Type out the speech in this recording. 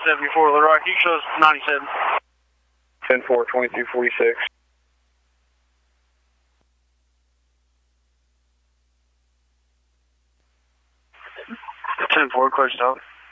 74 Little Rock. You show us 97. 10-4, 2246. 10-4, close to